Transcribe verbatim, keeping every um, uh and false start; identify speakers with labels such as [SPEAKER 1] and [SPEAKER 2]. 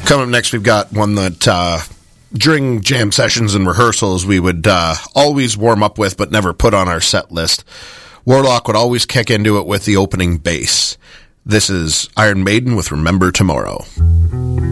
[SPEAKER 1] Coming up next, we've got one that uh, during jam sessions and rehearsals we would uh, always warm up with but never put on our set list. Warlock would always kick into it with the opening bass. This is Iron Maiden with Remember Tomorrow.